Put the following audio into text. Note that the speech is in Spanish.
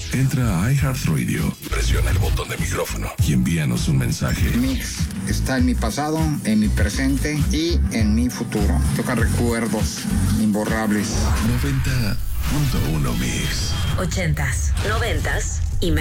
Entra a iHeartRadio, presiona el botón de micrófono y envíanos un mensaje. Mix está en mi pasado, en mi presente y en mi futuro. Toca recuerdos imborrables. 90.1 Mix. 80s, 90s